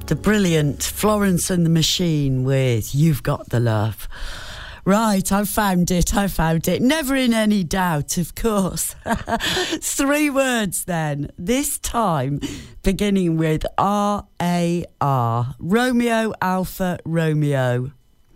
The brilliant Florence and the Machine with You've Got the Love. Right, I found it. Never in any doubt, of course. 3 words then. This time beginning with R-A-R. Romeo, Alpha, Romeo.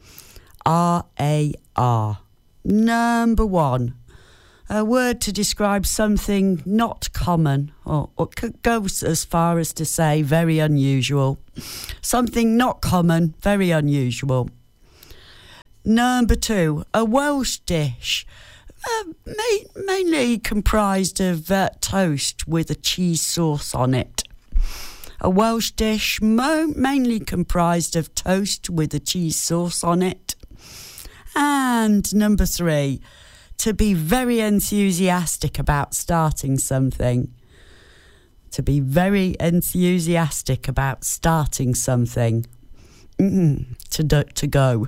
R-A-R. Number 1. A word to describe something not common, or goes as far as to say very unusual. Something not common, very unusual. Number 2, a Welsh dish, mainly comprised of toast with a cheese sauce on it. A Welsh dish mainly comprised of toast with a cheese sauce on it. And number 3, to be very enthusiastic about starting something. To be very enthusiastic about starting something. To go.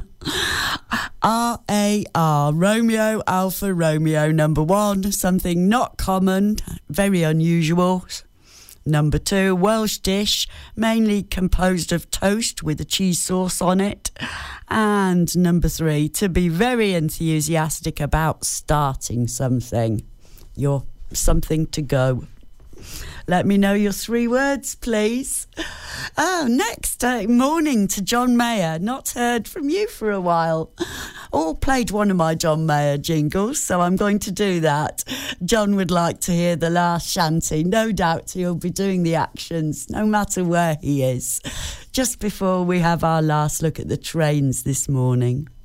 R-A-R, Romeo, Alpha, Romeo. Number 1, something not common, very unusual. Number 2, Welsh dish, mainly composed of toast with a cheese sauce on it. And number 3, to be very enthusiastic about starting something. You're something to go. Let me know your 3 words, please. Oh, next morning to John Mayer. Not heard from you for a while. Or played one of my John Mayer jingles, so I'm going to do that. John would like to hear the last shanty. No doubt he'll be doing the actions, no matter where he is. Just before we have our last look at the trains this morning.